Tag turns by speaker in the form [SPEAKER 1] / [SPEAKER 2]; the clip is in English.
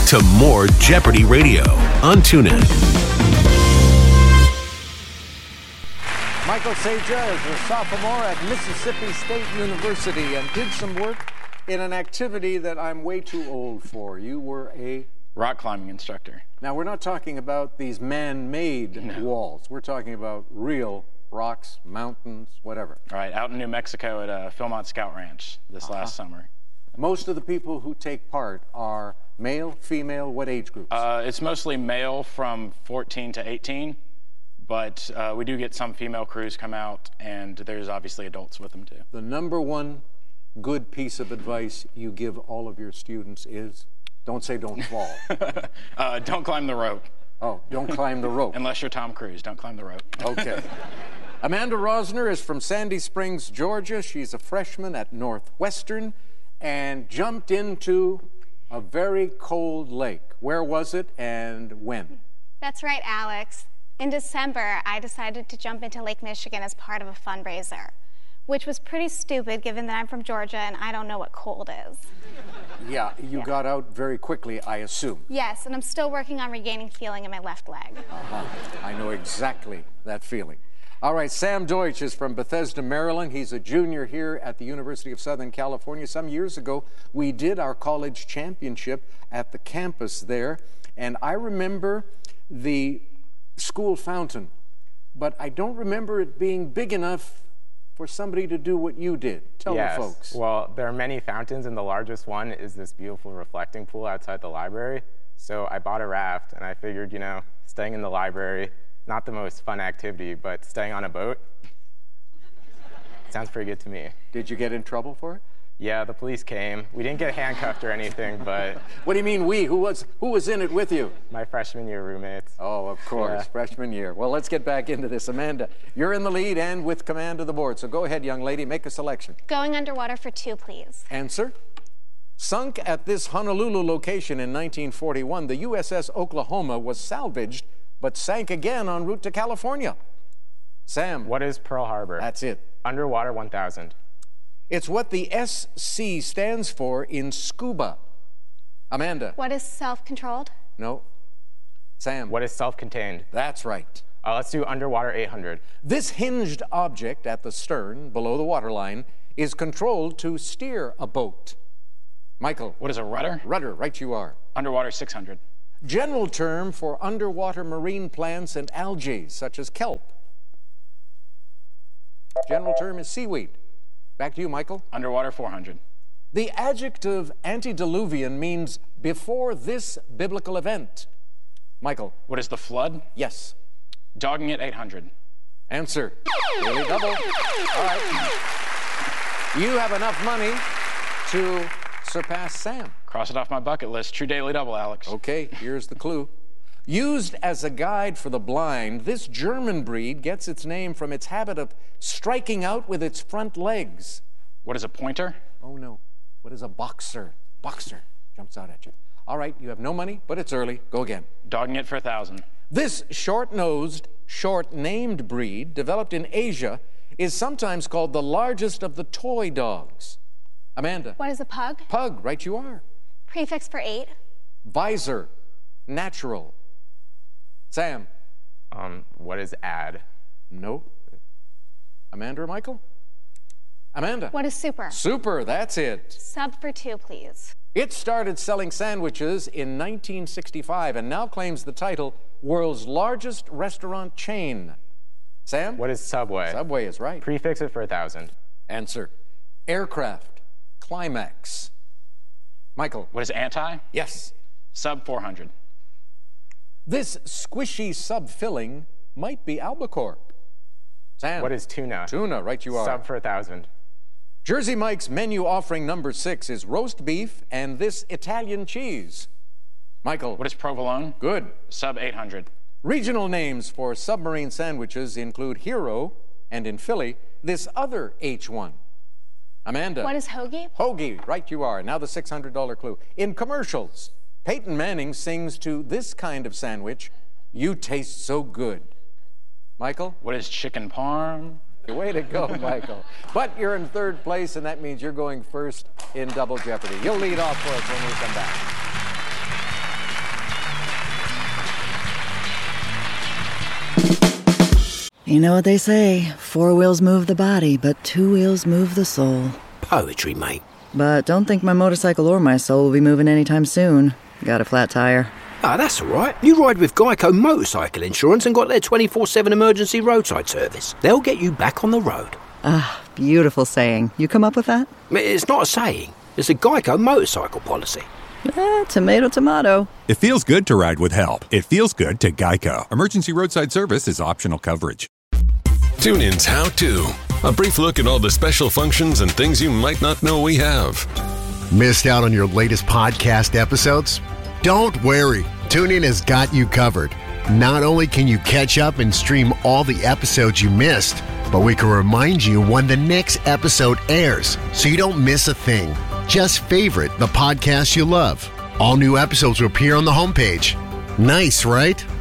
[SPEAKER 1] to more Jeopardy Radio on TuneIn.
[SPEAKER 2] Michael Seja is a sophomore at Mississippi State University and did some work in an activity that I'm way too old for. You were a
[SPEAKER 3] rock climbing instructor.
[SPEAKER 2] Now, we're not talking about these man-made walls. We're talking about real rocks, mountains, whatever.
[SPEAKER 3] All right, out in New Mexico at Philmont Scout Ranch this last summer.
[SPEAKER 2] Most of the people who take part are male, female, what age groups?
[SPEAKER 3] It's mostly male from 14 to 18, but we do get some female crews come out, and there's obviously adults with them too.
[SPEAKER 2] The number one good piece of advice you give all of your students is, don't say don't fall.
[SPEAKER 3] Don't climb the rope.
[SPEAKER 2] Oh, don't climb the rope.
[SPEAKER 3] Unless you're Tom Cruise, don't climb the rope.
[SPEAKER 2] Okay. Amanda Rosner is from Sandy Springs, Georgia. She's a freshman at Northwestern and jumped into a very cold lake. Where was it and when?
[SPEAKER 4] That's right, Alex. In December, I decided to jump into Lake Michigan as part of a fundraiser, which was pretty stupid given that I'm from Georgia and I don't know what cold is.
[SPEAKER 2] Yeah, you got out very quickly, I assume.
[SPEAKER 4] Yes, and I'm still working on regaining feeling in my left leg.
[SPEAKER 2] I know exactly that feeling. All right, Sam Deutsch is from Bethesda, Maryland. He's a junior here at the University of Southern California. Some years ago, we did our college championship at the campus there, and I remember the school fountain, but I don't remember it being big enough for somebody to do what you did. Tell the folks.
[SPEAKER 5] Well, there are many fountains, and the largest one is this beautiful reflecting pool outside the library. So I bought a raft, and I figured, staying in the library, not the most fun activity, but staying on a boat sounds pretty good to me.
[SPEAKER 2] Did you get in trouble for it?
[SPEAKER 5] Yeah, the police came. We didn't get handcuffed or anything, but...
[SPEAKER 2] What do you mean we? Who was in it with you?
[SPEAKER 5] My freshman year roommates.
[SPEAKER 2] Oh, of course, freshman year. Well, let's get back into this. Amanda, you're in the lead and with command of the board. So go ahead, young lady, make a selection.
[SPEAKER 4] Going underwater for 2, please.
[SPEAKER 2] Answer. Sunk at this Honolulu location in 1941, the USS Oklahoma was salvaged but sank again en route to California. Sam.
[SPEAKER 5] What is Pearl Harbor?
[SPEAKER 2] That's it.
[SPEAKER 5] Underwater 1000.
[SPEAKER 2] It's what the SC stands for in scuba. Amanda.
[SPEAKER 4] What is self-controlled?
[SPEAKER 2] No. Sam.
[SPEAKER 5] What is self-contained?
[SPEAKER 2] That's right.
[SPEAKER 5] Let's do underwater 800.
[SPEAKER 2] This hinged object at the stern, below the waterline, is controlled to steer a boat. Michael.
[SPEAKER 3] What is a rudder?
[SPEAKER 2] Rudder, right you are.
[SPEAKER 3] Underwater 600.
[SPEAKER 2] General term for underwater marine plants and algae, such as kelp. General term is seaweed. Back to you, Michael.
[SPEAKER 3] Underwater 400.
[SPEAKER 2] The adjective antediluvian means before this biblical event. Michael.
[SPEAKER 3] What is the flood?
[SPEAKER 2] Yes.
[SPEAKER 3] Dogging it 800.
[SPEAKER 2] Answer. Daily double. All right. You have enough money to surpass Sam.
[SPEAKER 3] Cross it off my bucket list. True daily double, Alex.
[SPEAKER 2] Okay, here's the clue. Used as a guide for the blind, this German breed gets its name from its habit of striking out with its front legs.
[SPEAKER 3] What is a pointer?
[SPEAKER 2] Oh, no. What is a boxer? Boxer jumps out at you. All right, you have no money, but it's early. Go again.
[SPEAKER 3] Dogging it for 1,000.
[SPEAKER 2] This short-nosed, short-named breed, developed in Asia, is sometimes called the largest of the toy dogs. Amanda.
[SPEAKER 4] What is a pug?
[SPEAKER 2] Pug, right you are.
[SPEAKER 4] Prefix for 8.
[SPEAKER 2] Visor. Natural. Sam.
[SPEAKER 5] What is ad?
[SPEAKER 2] No. Amanda or Michael? Amanda.
[SPEAKER 4] What is super?
[SPEAKER 2] Super, that's it.
[SPEAKER 4] Sub for 2, please.
[SPEAKER 2] It started selling sandwiches in 1965 and now claims the title world's largest restaurant chain. Sam?
[SPEAKER 5] What is Subway?
[SPEAKER 2] Subway is right.
[SPEAKER 5] Prefix it for 1,000.
[SPEAKER 2] Answer. Aircraft. Climax. Michael.
[SPEAKER 3] What is anti?
[SPEAKER 2] Yes.
[SPEAKER 3] Sub 400.
[SPEAKER 2] This squishy sub-filling might be albacore. Sam.
[SPEAKER 5] What is tuna?
[SPEAKER 2] Tuna, right you are.
[SPEAKER 5] Sub for 1,000.
[SPEAKER 2] Jersey Mike's menu offering number 6 is roast beef and this Italian cheese. Michael.
[SPEAKER 3] What is provolone?
[SPEAKER 2] Good.
[SPEAKER 3] Sub 800.
[SPEAKER 2] Regional names for submarine sandwiches include Hero and in Philly, this other H1. Amanda.
[SPEAKER 4] What is hoagie?
[SPEAKER 2] Hoagie, right you are. Now the $600 clue. In commercials, Peyton Manning sings to this kind of sandwich, "You taste so good." Michael?
[SPEAKER 3] What is chicken parm?
[SPEAKER 2] Way to go, Michael. But you're in 3rd place, and that means you're going first in Double Jeopardy. You'll lead off for us when we come back.
[SPEAKER 6] You know what they say, 4 wheels move the body, but 2 wheels move the soul.
[SPEAKER 7] Poetry, mate.
[SPEAKER 6] But don't think my motorcycle or my soul will be moving anytime soon. Got a flat tire.
[SPEAKER 7] Ah, that's all right. You ride with Geico Motorcycle Insurance and got their 24/7 emergency roadside service. They'll get you back on the road.
[SPEAKER 6] Ah, beautiful saying. You come up with that?
[SPEAKER 7] It's not a saying. It's a Geico motorcycle policy.
[SPEAKER 6] Tomato, tomato.
[SPEAKER 8] It feels good to ride with help. It feels good to Geico. Emergency roadside service is optional coverage.
[SPEAKER 1] TuneIn's How To. A brief look at all the special functions and things you might not know we have.
[SPEAKER 9] Missed out on your latest podcast episodes? Don't worry. TuneIn has got you covered. Not only can you catch up and stream all the episodes you missed, but we can remind you when the next episode airs so you don't miss a thing. Just favorite the podcast you love. All new episodes will appear on the homepage. Nice, right?